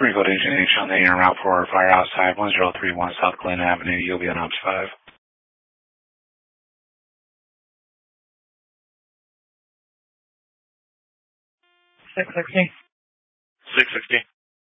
Greenfield Engineering on the air route for Firehouse Type 1031 South Glen Avenue. You'll be on Ops 5. 660. 660.